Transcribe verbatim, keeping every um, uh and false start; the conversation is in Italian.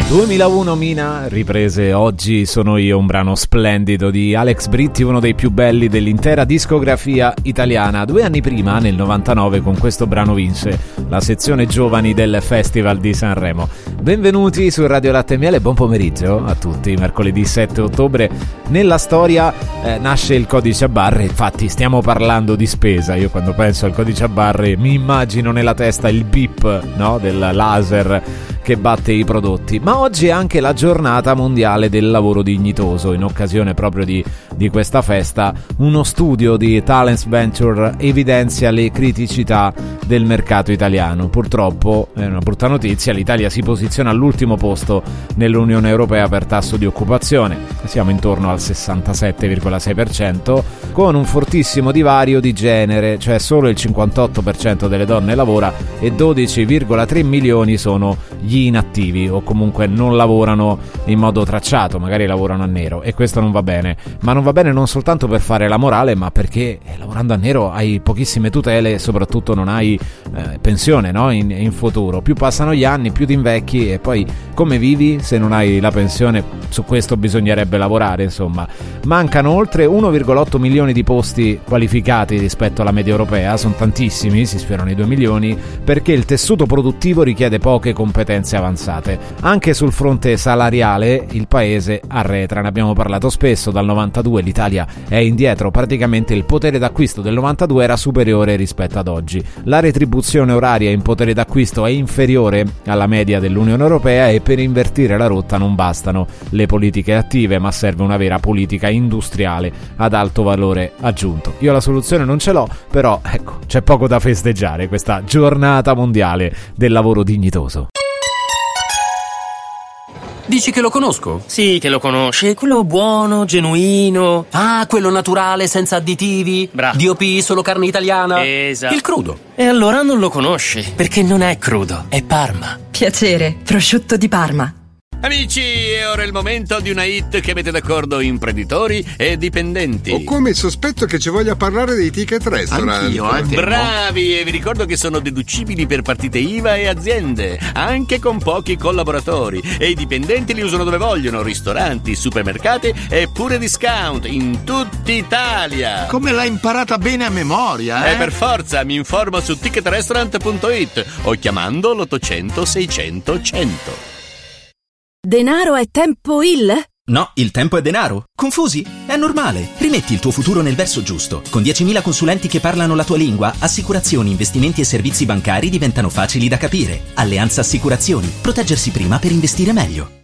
duemilauno Mina, riprese Oggi sono io, un brano splendido di Alex Britti, uno dei più belli dell'intera discografia italiana. Due anni prima, nel novantanove, con questo brano vinse la sezione giovani del Festival di Sanremo. Benvenuti su Radio Latte e Miele, buon pomeriggio a tutti. Mercoledì sette ottobre, nella storia eh, nasce il codice a barre. Infatti stiamo parlando di spesa. Io quando penso al codice a barre mi immagino nella testa il beep, no, del laser che batte i prodotti. Ma oggi è anche la giornata mondiale del lavoro dignitoso. In occasione proprio di, di questa festa, uno studio di Talents Venture evidenzia le criticità del mercato italiano. Purtroppo, è una brutta notizia, l'Italia si posiziona all'ultimo posto nell'Unione Europea per tasso di occupazione. Siamo intorno al sessantasette virgola sei per cento, con un fortissimo divario di genere, cioè solo il cinquantotto per cento delle donne lavora e dodici virgola tre milioni sono gli inattivi, o comunque non lavorano in modo tracciato, magari lavorano a nero, e questo non va bene. Ma non va bene non soltanto per fare la morale, ma perché lavorando a nero hai pochissime tutele e soprattutto non hai eh, pensione, no? in, in futuro. Più passano gli anni, più ti invecchi, e poi come vivi se non hai la pensione? Su questo bisognerebbe lavorare, insomma. Mancano oltre uno virgola otto milioni di posti qualificati rispetto alla media europea, sono tantissimi, si sfiorano i due milioni, perché il tessuto produttivo richiede poche competenze avanzate. Anche sul fronte salariale il paese arretra, ne abbiamo parlato spesso. Dal novantadue l'Italia è indietro, praticamente il potere d'acquisto del novantadue era superiore rispetto ad oggi. La retribuzione oraria in potere d'acquisto è inferiore alla media dell'Unione Europea, e per invertire la rotta non bastano le politiche attive, ma serve una vera politica industriale ad alto valore aggiunto. Io la soluzione non ce l'ho, però ecco, c'è poco da festeggiare questa giornata mondiale del lavoro dignitoso. Dici che lo conosco? Sì, che lo conosci, quello buono, genuino. Ah, quello naturale, senza additivi. Bravo. D O P, solo carne italiana. Esatto. Il crudo. E allora non lo conosci, perché non è crudo, è Parma. Piacere, prosciutto di Parma. Amici, è ora il momento di una hit che mette d'accordo imprenditori e dipendenti. Ho come il sospetto che ci voglia parlare dei ticket restaurant. Anch'io, eh, bravi, e vi ricordo che sono deducibili per partite I V A e aziende, anche con pochi collaboratori, e i dipendenti li usano dove vogliono: ristoranti, supermercati e pure discount in tutta Italia. Come l'hai imparata bene a memoria, eh? Eh, per forza, mi informo su ticket restaurant punto it o chiamando l'ottocento seicento cento. Denaro è tempo il? No, il tempo è denaro. Confusi? È normale. Rimetti il tuo futuro nel verso giusto. Con diecimila consulenti che parlano la tua lingua, assicurazioni, investimenti e servizi bancari diventano facili da capire. Alleanza Assicurazioni. Proteggersi prima per investire meglio.